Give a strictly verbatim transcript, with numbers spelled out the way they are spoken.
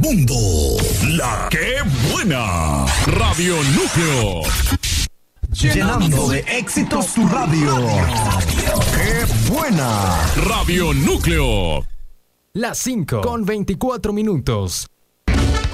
Mundo. La que buena. Radio Núcleo. Llenando de éxitos tu radio. ¡Qué buena! Radio Núcleo. Las cinco con veinticuatro minutos.